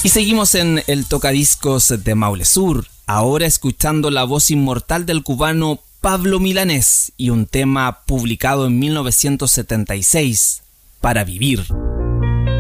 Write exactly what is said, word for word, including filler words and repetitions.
Y seguimos en el tocadiscos de Maule Sur, ahora escuchando la voz inmortal del cubano Pablo Milanés y un tema publicado en mil novecientos setenta y seis, Para Vivir.